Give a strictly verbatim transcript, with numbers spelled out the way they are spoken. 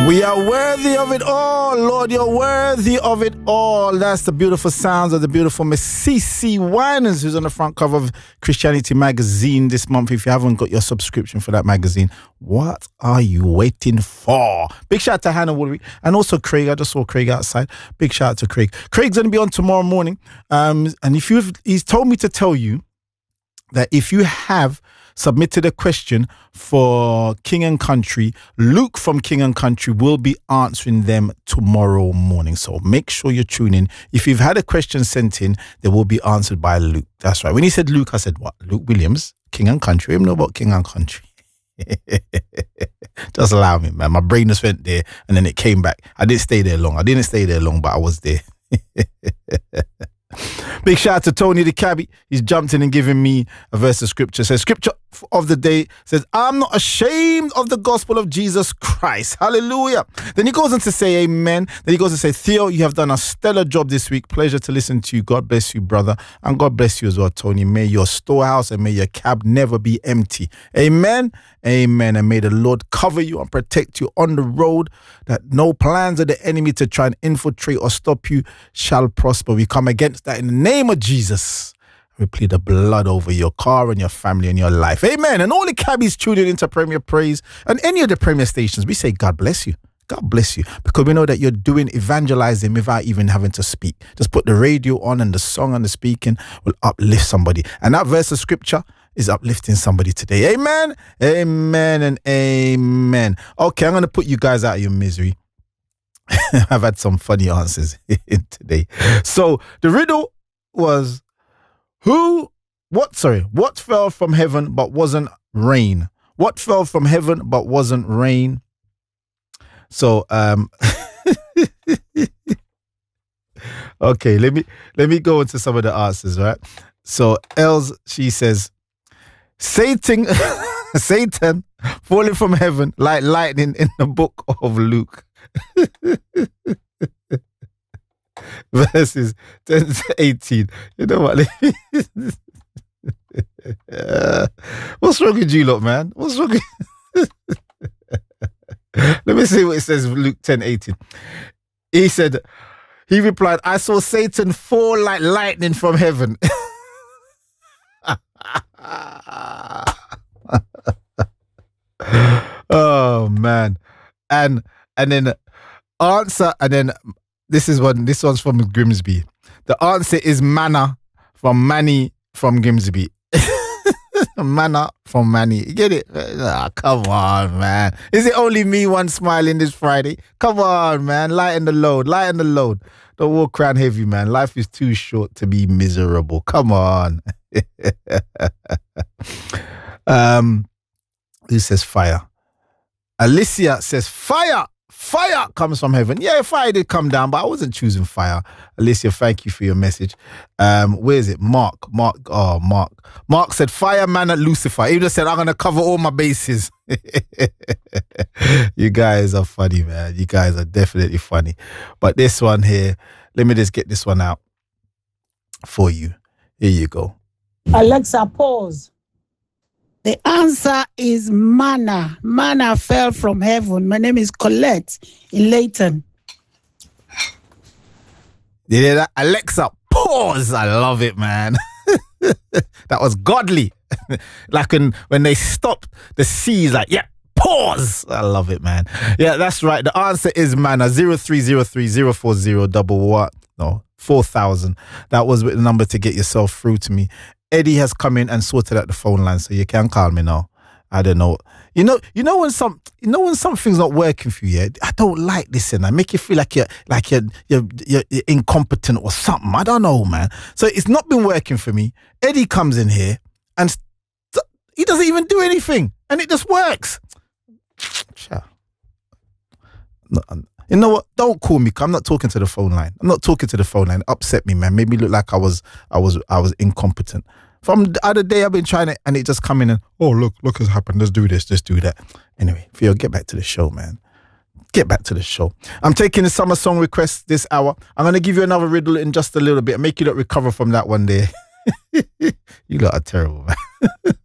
We are worthy of it all, Lord. You're worthy of it all. That's the beautiful sounds of the beautiful Miss CeCe Winans, who's on the front cover of Christianity Magazine this month. If you haven't got your subscription for that magazine, what are you waiting for? Big shout out to Hannah Woolry and also Craig. I just saw Craig outside. Big shout out to Craig. Craig's going to be on tomorrow morning. Um, and if you've, he's told me to tell you that if you have submitted a question for King and Country, Luke from King and Country will be answering them tomorrow morning. So make sure you tune in. If you've had a question sent in, they will be answered by Luke. That's right. When he said Luke, I said, what? Luke Williams, King and Country? I don't know about King and Country. Just allow me, man. My brain just went there and then it came back. I didn't stay there long. I didn't stay there long, but I was there. Big shout out to Tony the Cabbie. He's jumped in and given me a verse of scripture. It says, scripture of the day says, I'm not ashamed of the gospel of Jesus Christ. Hallelujah. Then he goes on to say amen. Then he goes to say, Theo, you have done a stellar job this week. Pleasure to listen to you. God bless you, brother. And God bless you as well, Tony. May your storehouse and may your cab never be empty. Amen. Amen. And may the Lord cover you and protect you on the road, that no plans of the enemy to try and infiltrate or stop you shall prosper. We come against that in the name of Jesus. We plead the blood over your car and your family and your life. Amen. And all the cabbies tuning into Premier Praise and any of the Premier stations, we say, God bless you. God bless you. Because we know that you're doing evangelizing without even having to speak. Just put the radio on and the song and the speaking will uplift somebody. And that verse of scripture is uplifting somebody today. Amen. Amen and amen. Okay, I'm going to put you guys out of your misery. I've had some funny answers today. So the riddle was, who, what, sorry, what fell from heaven but wasn't rain? What fell from heaven but wasn't rain? So, um, okay, let me, let me go into some of the answers, right? So Els, she says, Satan, Satan falling from heaven like lightning in the book of Luke. Verses ten to eighteen. You know what? uh, what's wrong with you lot, man? What's wrong with Let me see what it says, Luke ten eighteen. He said, he replied, I saw Satan fall like lightning from heaven. Oh man. And and then answer, and then this is one this one's from Grimsby. The answer is manna from Manny from Grimsby. Manna from Manny. You get it? Oh, come on, man. Is it only me one smiling this Friday? Come on, man. Lighten the load. Lighten the load. Don't walk around heavy, man. Life is too short to be miserable. Come on. um, who says fire? Alicia says fire. Fire comes from heaven. Yeah, fire did come down, but I wasn't choosing fire. Alicia, thank you for your message. Um, where is it? Mark. Mark. Oh, Mark. Mark said, fireman at Lucifer. He just said, I'm going to cover all my bases. You guys are funny, man. You guys are definitely funny. But this one here, let me just get this one out for you. Here you go. Alexa, pause. The answer is manna. Manna fell from heaven. My name is Colette in Leighton. You hear that? Alexa, pause. I love it, man. That was godly. Like when, when they stopped the seas, like, yeah, pause. I love it, man. Yeah, that's right. The answer is manna. zero three zero three zero four zero double what? No, four thousand. That was with the number to get yourself through to me. Eddie has come in and sorted out the phone line, so you can call me now. I don't know. You know, you know when some, you know when something's not working for you. Yeah? I don't like this, and I make you feel like you're, like you're, you're, you're, you're incompetent or something. I don't know, man. So it's not been working for me. Eddie comes in here and st- he doesn't even do anything, and it just works. No, you know what? Don't call me. I'm not talking to the phone line. I'm not talking to the phone line. It upset me, man. Made me look like I was, I was, I was incompetent. From the other day, I've been trying it, and it just come in and, oh, look, look has happened. Let's do this. Let's do that. Anyway, Theo, get back to the show, man. Get back to the show. I'm taking the summer song request this hour. I'm going to give you another riddle in just a little bit and make you not recover from that one day. You lot are terrible, man.